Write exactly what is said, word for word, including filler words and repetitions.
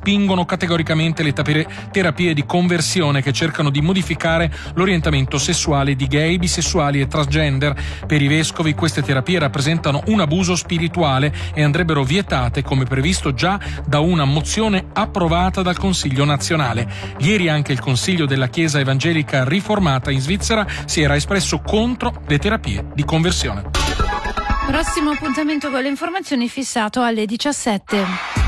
respingono categoricamente le terapie di conversione che cercano di modificare l'orientamento sessuale di gay, bisessuali e transgender. Per i vescovi queste terapie rappresentano un abuso spirituale e andrebbero vietate come previsto già da una mozione approvata dal Consiglio nazionale. Ieri anche il Consiglio della Chiesa Evangelica Riformata in Svizzera si era espresso contro le terapie di conversione. Prossimo appuntamento con le informazioni fissato alle diciassette.